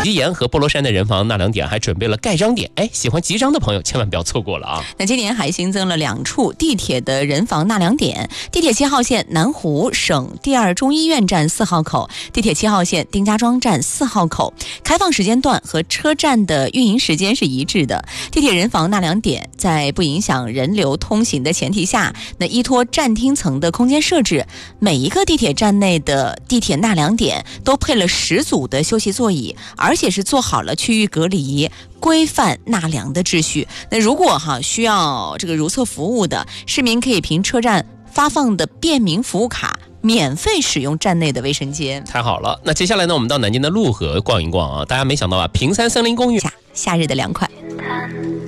吉岩和菠萝山的人防纳凉点还准备了盖章点，喜欢集章的朋友千万不要错过了啊！ 那今年还新增了2处地铁的人防纳凉点，地铁7号线南湖省第2中医院站4号口，地铁7号线丁家庄站4号口，开放时间段和车站的运营时间是一致的。地铁人防纳凉点在不影响人流通行的前提下，那依托站厅层的空间设置，每一个地铁站内的地铁纳凉点都配了10组的休息座椅，而且是做好了区域隔离，规范纳凉的秩序。那如果需要这个如厕服务的市民，可以凭车站发放的便民服务卡免费使用站内的卫生间。 太好了，那接下来呢，我们到南京的陆河逛一逛啊。大家没想到啊，平山森林公园夏日的凉快。